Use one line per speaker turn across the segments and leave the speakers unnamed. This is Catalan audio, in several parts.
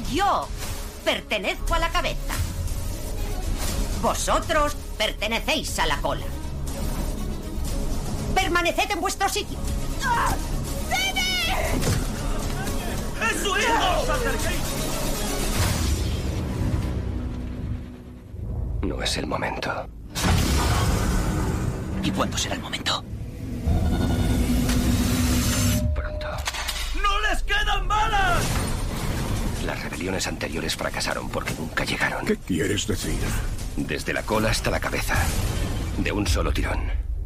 Yo pertenezco a la cabeza. Vosotros pertenecéis a la cola. Permaneced en vuestro sitio.
¡Es su hijo!
No es el momento.
¿Y cuándo será el momento?
Pronto.
¡No les quedan balas!
Las rebeliones anteriores fracasaron porque nunca llegaron.
¿Qué quieres decir?
Desde la cola hasta la cabeza. De un solo tirón.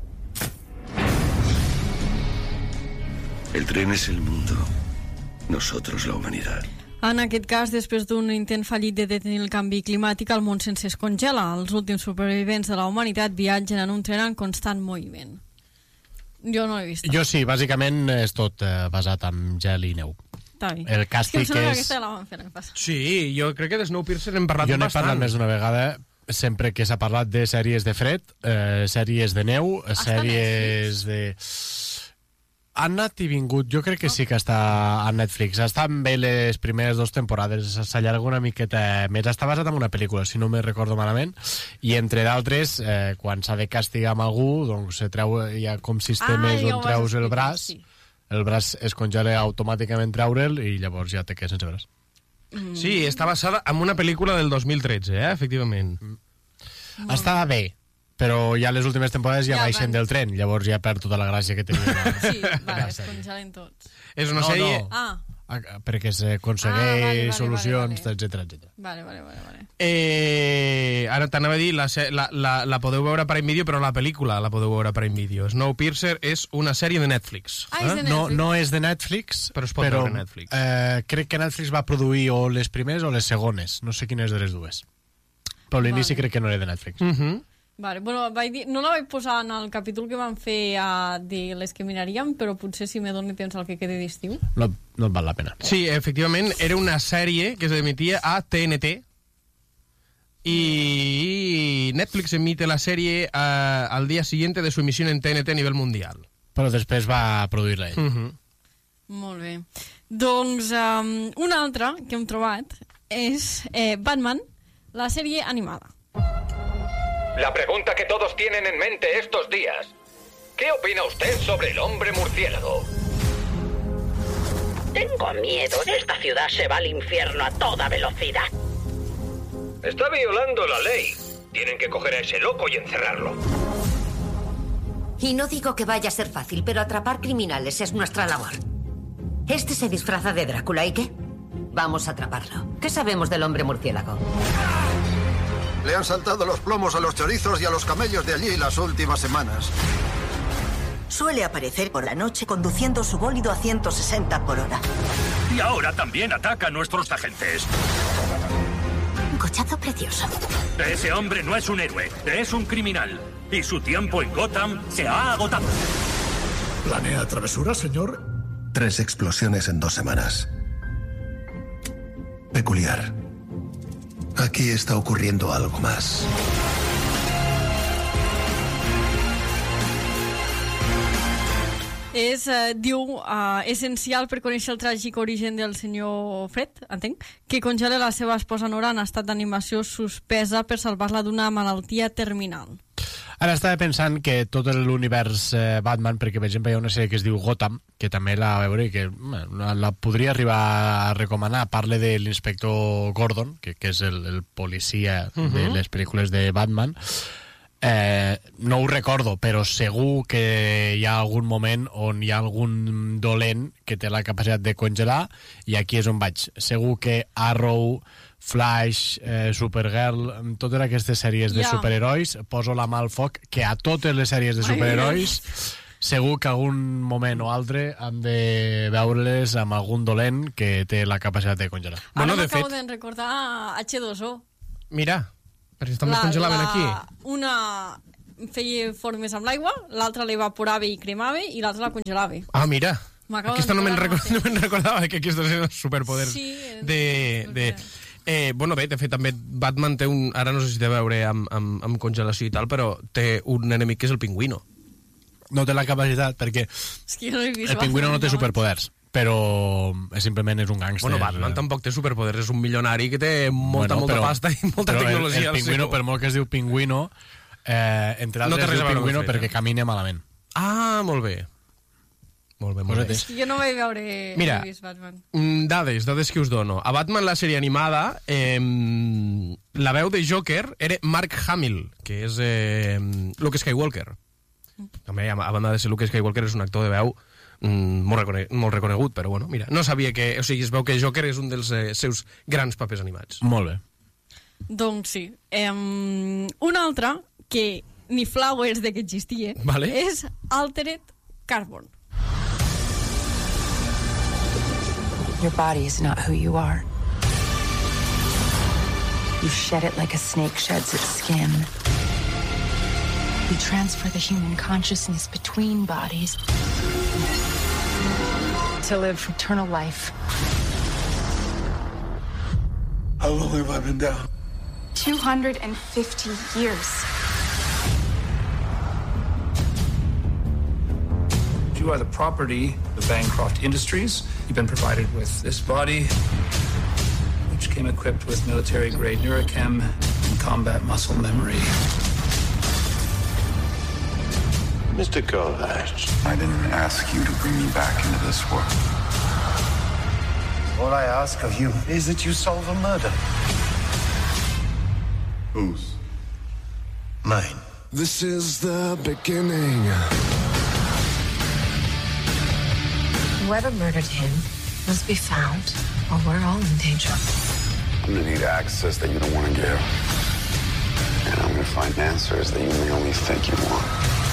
El tren es el mundo. Nosotros la humanidad.
En aquest cas, després d'un intent fallit de detenir el canvi climàtic, el món sense es congela. Els últims supervivents de la humanitat viatgen en un tren en constant moviment. Jo no l'he vist.
Jo sí, bàsicament és tot basat en gel i neu.
Està bé.
El càstig
és que em sembla
és...
que aquesta la van fer l'any passat.
Sí, jo crec que de Snowpiercer hem parlat
Jo n'he
bastant.
parlat més d'una vegada, sempre que s'ha parlat de sèries de fred, sèries de neu, sèries de... Han anat i vingut, jo crec que sí que està a Netflix. Estan bé les primeres 2 temporades, s'allarga una miqueta més. Està basat en una pel·lícula, si no me recordo malament, i entre d'altres, quan s'ha de castigar amb algú, doncs se treu, hi ha com sistemes on treus el braç, sí. El braç es congela automàticament treure'l i llavors ja te quedes sense braç.
Sí, està basada en una pel·lícula del 2013, efectivament.
Està bé, però ja les últimes temporades ja baixen del tren, llavors ja perd tota la gràcia que tenia.
Sí, vale, es congelen tots.
És una sèrie...
Perquè s'aconsegueix solucions, etcètera.
Vale.
Ara t'anava a dir, la podeu veure a Prime Video, però la pel·lícula la podeu veure a Prime Video. Snowpiercer és una sèrie de Netflix.
És de Netflix.
No és de Netflix,
però es pot veure a Netflix.
Crec que Netflix va produir o les primeres o les segones, no sé quines de les dues. Però l'inici crec que no era de Netflix.
Vale, bueno, no la vaig posar en el capítol que vam fer de les que miraríem, però potser si me doni temps al que quedi d'estiu.
No et val la pena.
Sí, efectivament, era una sèrie que s'emitia a TNT y Netflix emite la serie al día siguiente de su emisión en TNT a nivel mundial.
Però després va produir-la ell.
Molt bé. Doncs una altra que hem trobat és Batman, la sèrie animada.
La pregunta que todos tienen en mente estos días. ¿Qué opina usted sobre el hombre murciélago?
Tengo miedo. Esta ciudad se va al infierno a toda velocidad.
Está violando la ley. Tienen que coger a ese loco y encerrarlo.
Y no digo que vaya a ser fácil, pero atrapar criminales es nuestra labor. Este se disfraza de Drácula, ¿y qué? Vamos a atraparlo. ¿Qué sabemos del hombre murciélago?
Le han saltado los plomos a los chorizos y a los camellos de allí las últimas semanas.
Suele aparecer por la noche conduciendo su bólido a 160 por hora.
Y ahora también ataca a nuestros agentes.
Un cochazo precioso.
Ese hombre no es un héroe, es un criminal. Y su tiempo en Gotham se ha agotado.
¿Planea travesura, señor?
3 explosiones en 2 semanas. Peculiar. Aquí está ocurriendo algo más.
És, diu, essencial per conèixer el tràgic origen del senyor Fred, entenc, que congela la seva esposa Nora en estat d'animació suspesa per salvar-la d'una malaltia terminal.
Ara estava pensant que tot l'univers Batman, perquè per exemple hi ha una sèrie que es diu Gotham, que també la veure i que la podria arribar a recomanar. Parla de l'inspector Gordon, que és el policia de les pel·lícules de Batman. No ho recordo, però segur que hi ha algun moment on hi ha algun dolent que té la capacitat de congelar, i aquí és on vaig. Segur que Arrow, Flash, Supergirl, totes aquestes sèries de superherois, poso la mà al foc, que a totes les sèries de superherois segur que algun moment o altre hem de veure-les amb algun dolent que té la capacitat de congelar.
Ara m'acabo de recordar H2O.
Mira, perquè també es congelaven aquí.
Una feia formes amb l'aigua, l'altra l'evaporava i cremava i l'altra la congelava.
Ah, mira. Aquesta no me'n recordava, que aquests eren els superpoders bueno, bé, de fet, també Batman té un... Ara no sé si té a veure amb congelació i tal, però té un enemic que és el pingüino.
No té la capacitat, perquè
el
pingüino no té superpoders. però simplement és un gàngster.
Bueno, Batman tampoc té superpoders, és un milionari que té molta pasta i molta tecnologia.
El pingüino, per molt que es diu pingüino, entre altres es diu pingüino perquè camina malament.
Ah, molt bé. Molt bé.
És que jo no vaig veure...
Mira,
Batman.
Dades que us dono. A Batman, la sèrie animada, la veu de Joker era Mark Hamill, que és Luke Skywalker. També, a banda de ser Luke Skywalker, és un actor de veu molt reconegut, però bueno, mira, no sabia que... O sigui, es veu que Joker és un dels seus grans papers animats.
Molt bé.
Doncs sí. Un altre, que ni Flowers de que existia, és Altered Carbon.
Your body is not who you are. You shed it like a snake sheds its skin. You transfer the human consciousness between bodies to live eternal life.
How long have I been down?
250 years.
You are the property of Bancroft Industries. You've been provided with this body, which came equipped with military-grade neurochem and combat muscle memory.
Mr. Kovacs, I didn't ask you to bring me back into this world.
All I ask of you is that you solve a murder.
Whose?
Mine.
This is the beginning.
Whoever murdered him must be found, or we're all in danger.
I'm gonna need access that you don't want to give. And I'm gonna find answers that you may only think you want.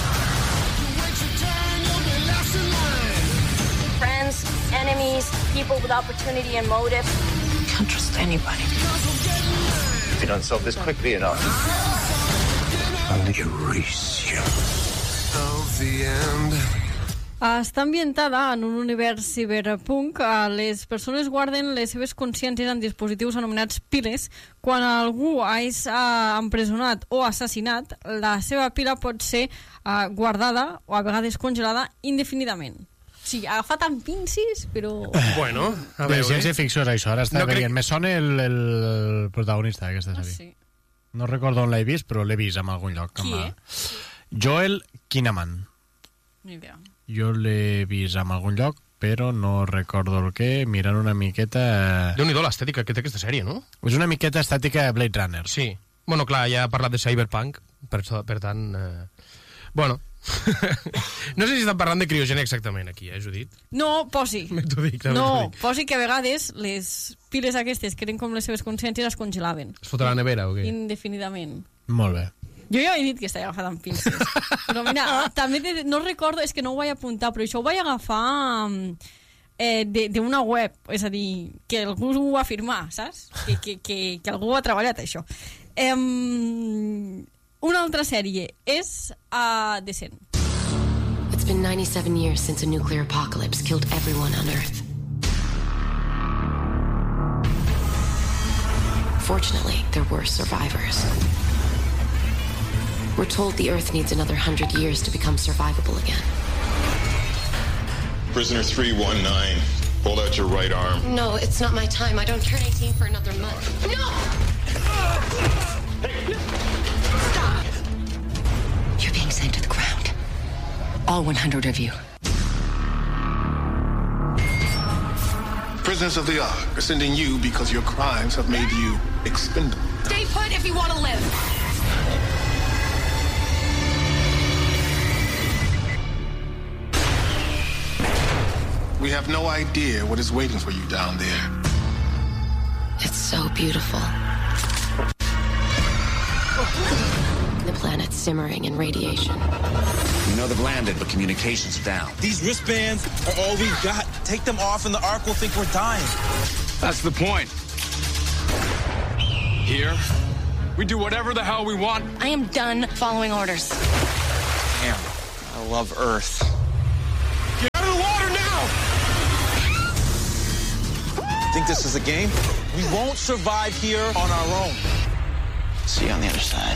Friends, enemies, people with opportunity and motive.
You can't trust anybody.
If you don't solve this quickly enough, I'll erase you.
Of the end.
Està ambientada en un univers ciberpunk. Les persones guarden les seves consciències en dispositius anomenats piles. Quan algú és empresonat o assassinat, la seva pila pot ser guardada o a vegades congelada indefinidament. O sigui, agafat amb pinces, però...
Bueno, a veure...
De ciència-ficció és això, ara està veient. Me sona el protagonista d'aquesta sèrie.
Sí.
No recordo on l'he vist, però l'he vist en algun lloc.
Qui,
Joel Kinnaman.
Ni idea.
Jo l'he vist en algun lloc, però no recordo el què, mirant una miqueta...
Déu-n'hi-do l'estètica que té aquesta sèrie, no?
És una miqueta estètica Blade Runner.
Sí. Bueno, clar, ja ha parlat de Cyberpunk, per tant... Bueno, no sé si estan parlant de criogènia exactament aquí, Judit?
No, posi.
T'ho dic.
Posi que a vegades les piles aquestes, que eren com les seves consciències, es congelaven.
Es fot a la nevera o què?
Indefinidament.
Molt bé.
Jo ja he dit que estava agafat amb pinces. Però mira, també no recordo, és que no ho vaig apuntar, però això ho vaig agafar d'una web, és a dir, que algú ho va afirmar, saps? Que algú ha treballat això. Una altra sèrie és Descent.
It's been 97 years since a nuclear apocalypse killed everyone on Earth. Fortunately, there were survivors. We're told the Earth needs another 100 years to become survivable again.
Prisoner 319, hold out your right arm.
No, it's not my time. I don't turn 18 for another month. No! Stop! You're being sent to the ground. All 100 of you.
Prisoners of the Ark are sending you because your crimes have made you expendable.
Stay put if you want to live.
We have no idea what is waiting for you down there.
It's so beautiful. The planet's simmering in radiation.
We know they've landed, but communications are down.
These wristbands are all we've got. Take them off and the Ark will think we're dying.
That's the point. Here, we do whatever the hell we want.
I am done following orders.
Damn, I love Earth.
Get out of the water now!
Think this is a game? We won't survive here on our own. See you on the other side.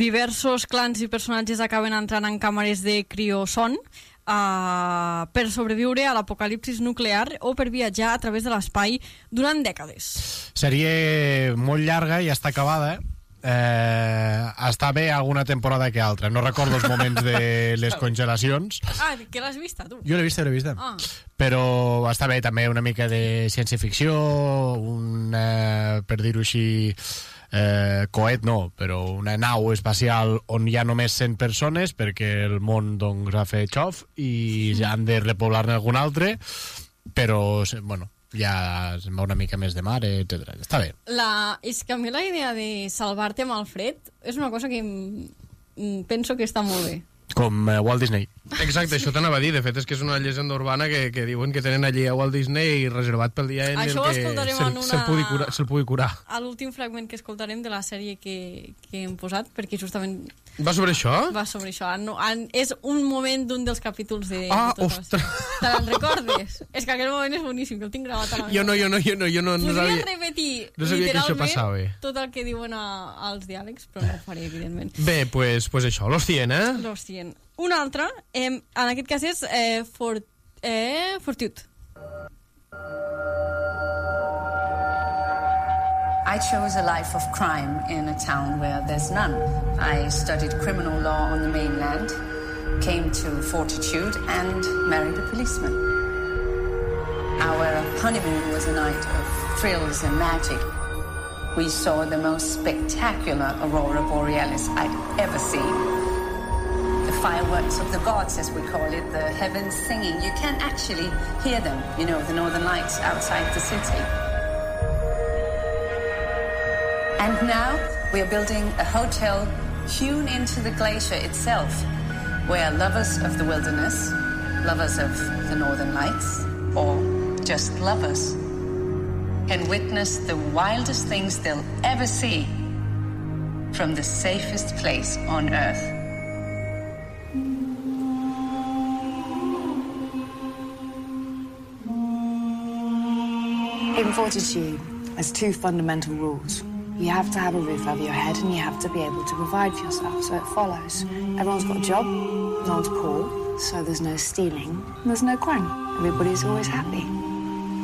diversos clans i personatges acaben entrant en càmeres de crioson per sobreviure a l'apocalipsis nuclear o per viatjar a través de l'espai durant dècades.
Sèrie molt llarga i està acabada, està bé alguna temporada que altra. No recordo els moments de les congelacions.
Que l'has vista, tu?
Jo l'he vista. Però està bé també una mica de ciència-ficció, per dir-ho així, coet no, però una nau espacial on hi ha només 100 persones perquè el món doncs ha fet xof i ja han de repoblar-ne algun altre, però bueno, ja se'n va una mica més de mar, etc. Està bé.
És que a mi la idea de salvar-te amb el fred és una cosa que penso que està molt bé.
Com Walt Disney.
Exacte, això t'anava a dir. De fet, és que és una llegenda urbana que diuen que tenen allí a Walt Disney reservat pel dia en el que se'l pugui curar.
A l'últim fragment que escoltarem de la sèrie que hem posat, perquè justament...
Va sobre això?
Va sobre això. És un moment d'un dels capítols de tota la sèrie. Te'n recordes? És que aquell moment és boníssim, que el tinc gravat a la
memòria. Jo no
podria repetir
literalment
tot el que diuen als diàlegs, però no ho faré, evidentment.
Bé, pues això, Los 100, eh?
Los 100. Una altra, en aquest cas és Fortitude.
I chose a life of crime in a town where there's none. I studied criminal law on the mainland, came to Fortitude, and married a policeman. Our honeymoon was a night of thrills and magic. We saw the most spectacular aurora borealis I'd ever seen. The fireworks of the gods, as we call it, the heavens singing. You can actually hear them, the northern lights outside the city. And now we are building a hotel hewn into the glacier itself, where lovers of the wilderness, lovers of the northern lights, or just lovers, can witness the wildest things they'll ever see from the safest place on Earth.
In Fortitude, there's two fundamental rules. You have to have a roof over your head and you have to be able to provide for yourself. So it follows. Everyone's got a job, no one's poor, so there's no stealing, and there's no crime. Everybody's always happy.